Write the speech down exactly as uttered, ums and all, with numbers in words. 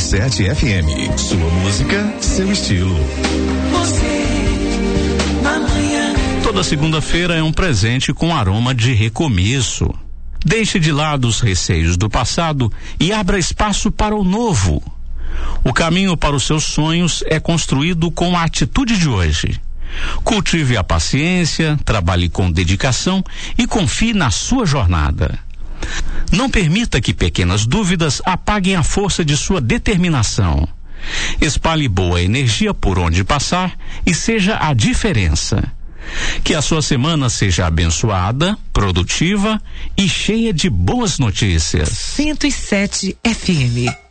sete F M. Sua música, seu estilo. Você, na manhã. Toda segunda-feira é um presente com aroma de recomeço. Deixe de lado os receios do passado e abra espaço para o novo. O caminho para os seus sonhos é construído com a atitude de hoje. Cultive a paciência, trabalhe com dedicação e confie na sua jornada. Não permita que pequenas dúvidas apaguem a força de sua determinação. Espalhe boa energia por onde passar e seja a diferença. Que a sua semana seja abençoada, produtiva e cheia de boas notícias. cento e sete F M.